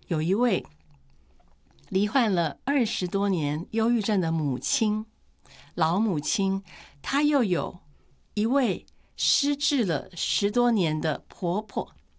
有一位罹患了20多年忧郁症的母亲，老母亲，她又有一位失智了10多年的婆婆。